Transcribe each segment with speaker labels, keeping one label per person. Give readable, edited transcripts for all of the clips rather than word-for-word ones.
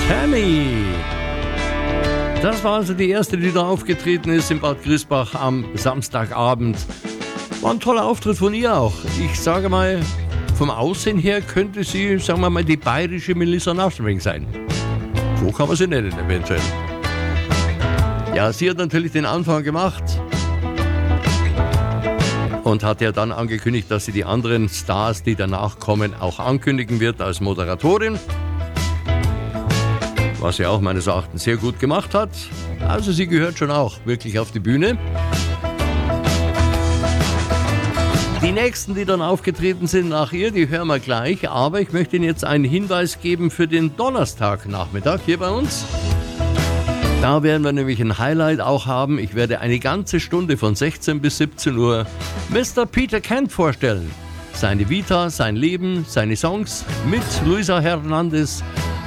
Speaker 1: Tammy. Das war also die erste, die da aufgetreten ist in Bad Griesbach am Samstagabend. War ein toller Auftritt von ihr auch. Ich sage mal, vom Aussehen her könnte sie, sagen wir mal, die bayerische Melissa Naschenweng sein. So kann man sie nennen, eventuell. Ja, sie hat natürlich den Anfang gemacht und hat ja dann angekündigt, dass sie die anderen Stars, die danach kommen, auch ankündigen wird als Moderatorin. Was sie auch meines Erachtens sehr gut gemacht hat. Also sie gehört schon auch wirklich auf die Bühne. Die nächsten, die dann aufgetreten sind nach ihr, die hören wir gleich. Aber ich möchte Ihnen jetzt einen Hinweis geben für den Donnerstagnachmittag hier bei uns. Da werden wir nämlich ein Highlight auch haben. Ich werde eine ganze Stunde von 16 bis 17 Uhr Mr. Peter Kent vorstellen. Seine Vita, sein Leben, seine Songs mit Luisa Hernandez.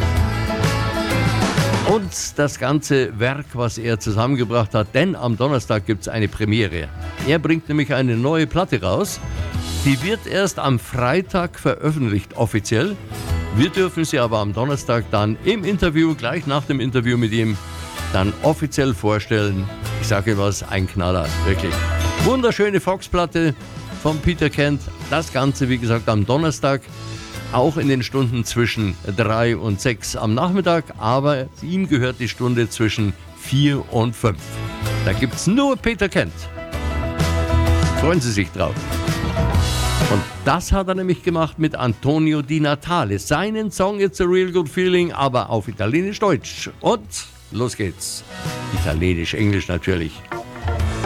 Speaker 1: Und das ganze Werk, was er zusammengebracht hat, denn am Donnerstag gibt es eine Premiere. Er bringt nämlich eine neue Platte raus. Die wird erst am Freitag veröffentlicht, offiziell. Wir dürfen sie aber am Donnerstag dann im Interview, gleich nach dem Interview mit ihm, dann offiziell vorstellen. Ich sage was, ein Knaller, wirklich. Wunderschöne Fox-Platte von Peter Kent. Das Ganze, wie gesagt, am Donnerstag. Auch in den Stunden zwischen 3 und 6 am Nachmittag, aber ihm gehört die Stunde zwischen 4 und 5. Da gibt's nur Peter Kent. Freuen Sie sich drauf. Und das hat er nämlich gemacht mit Antonio Di Natale. Seinen Song It's a Real Good Feeling, aber auf Italienisch-Deutsch. Und los geht's. Italienisch-Englisch natürlich.